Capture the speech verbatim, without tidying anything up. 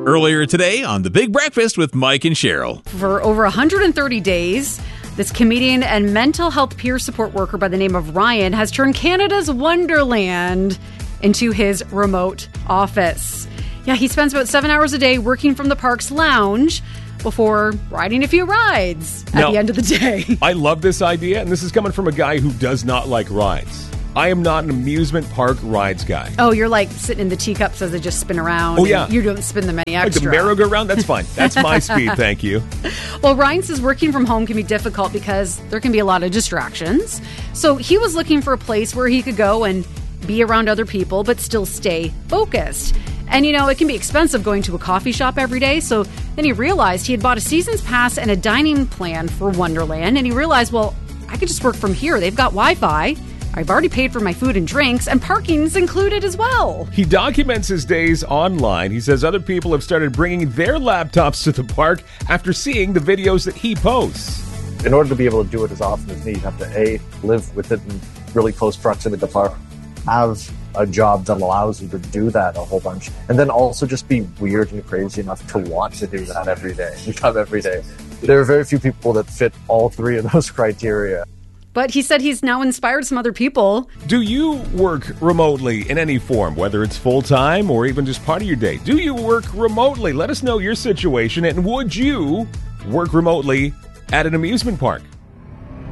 Earlier today on The Big Breakfast with Mike and Cheryl. For over one hundred thirty days, this comedian and mental health peer support worker by the name of Ryan has turned Canada's Wonderland into his remote office. Yeah, he spends about seven hours a day working from the park's lounge before riding a few rides at Now, the end of the day. I love this idea, and this is coming from a guy who does not like rides. I am not an amusement park rides guy. Oh, you're like sitting in the teacups as they just spin around. Oh, yeah. You don't spin them any extra. Like the merry-go-round, that's fine. That's my speed, thank you. Well, Ryan says working from home can be difficult because there can be a lot of distractions. So he was looking for a place where he could go and be around other people, but still stay focused. And, you know, it can be expensive going to a coffee shop every day. So then he realized he had bought a season's pass and a dining plan for Wonderland. And he realized, well, I could just work from here. They've got Wi-Fi. I've already paid for my food and drinks, and parking's included as well. He documents his days online. He says other people have started bringing their laptops to the park after seeing the videos that he posts. In order to be able to do it as often as me, you have to A, live within really close proximity to the park, have a job that allows you to do that a whole bunch, and then also just be weird and crazy enough to want to do that every day. You come every day. There are very few people that fit all three of those criteria. But he said he's now inspired some other people. Do you work remotely in any form, whether it's full-time or even just part of your day? Do you work remotely? Let us know your situation, and would you work remotely at an amusement park?